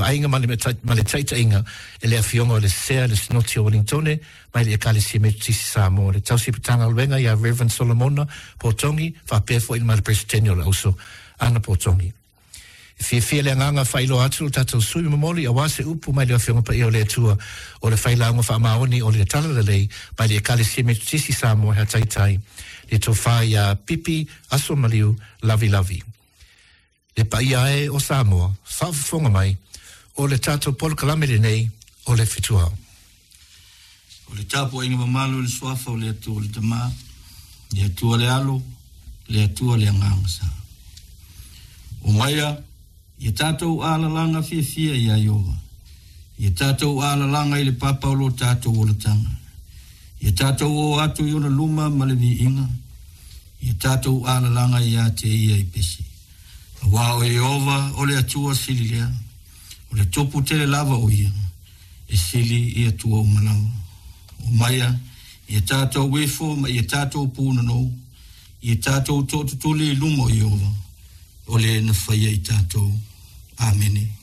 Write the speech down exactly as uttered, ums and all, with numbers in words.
vainga ma le taita inga e le afionga o le sea le snoti o Wellingtone mai le ekalesia me tisi Samoa le tausipitanga luenga ia Reverend Solomona Potongi whapefo in ma le Presbyterian o auso ana Potongi. Fie fie le nganga whailo atu tatou sui mamoli a wase upu mai le afionga pa i o le atua o le whailaunga wha maoni o le tala le lei mai le ekalesia me tisi Samoa ha taitai le tofa ia pipi aso maliu lavi lavi. Le paia e o Samoa, whawhafonga mai, o le tātou polo kalamere nei, o le fitua. O le tāpo inga mamalu le swafa o le atua le tamā, le atua le alo, le atua le angangasa. O maia, ia tātou ālalanga fia fia ia iowa. Ia tātou ālalanga i le papa o lo tātou o le tanga. Ia tātou o atu i ona luma ma le vi inga. Ia tātou ālalanga i a te ia i pesi. Wa o Jehova o le atua sili lea, o le topu tele lava o ia, e sili i atua o manau. O maia, i tātou wefo ma i tātou pūna nou, i tātou tōtutuli i lumo Jehova, o le na whaia i tātou. Amene.